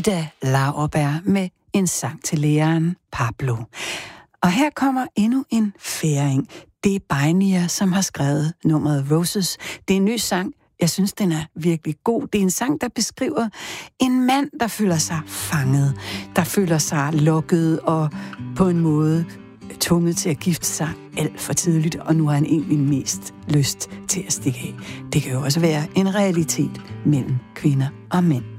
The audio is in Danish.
Ida Lauerberg med en sang til læreren Pablo. Og her kommer endnu en færing. Det er Bajnia, som har skrevet nummeret Roses. Det er en ny sang. Jeg synes, den er virkelig god. Det er en sang, der beskriver en mand, der føler sig fanget, der føler sig lukket og på en måde tvunget til at gifte sig alt for tidligt, og nu har han egentlig mest lyst til at stikke af. Det kan jo også være en realitet mellem kvinder og mænd.